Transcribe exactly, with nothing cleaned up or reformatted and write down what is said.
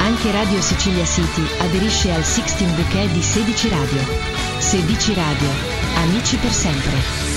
Anche Radio Sicilia City aderisce al Sixteen Bouquet di Sedici Radio. Sedici Radio. Amici per sempre.